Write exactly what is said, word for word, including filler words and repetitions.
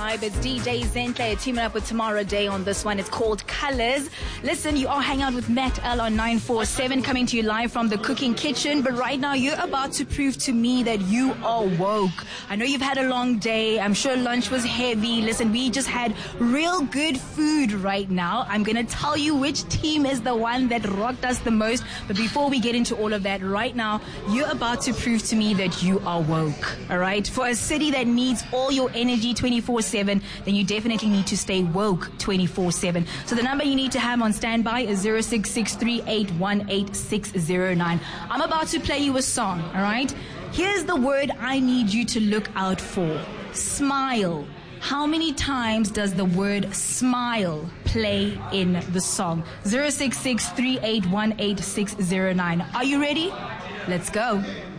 vibe. It's D J Zentle teaming up with Tamara Day on this one. It's called Colors. Listen, you are hanging out with Matt L on nine four seven, coming to you live from the cooking kitchen. But right now, you're about to prove to me that you are woke. I know you've had a long day. I'm sure lunch was heavy. Listen, we just had real good food right now. I'm going to tell you which team is the one that rocked us the most. But before we get into all of that, right now, you're about to prove to me that you are woke. All right? For a city that needs all your energy twenty-four seven, then you definitely need to stay woke twenty-four seven. So the number you need to have on standby is zero six six three eight one eight six zero nine. I'm about to play you a song, all right? Here's the word I need you to look out for. Smile. How many times does the word smile play in the song? zero six six three eight one eight six zero nine. Are you ready? Let's go.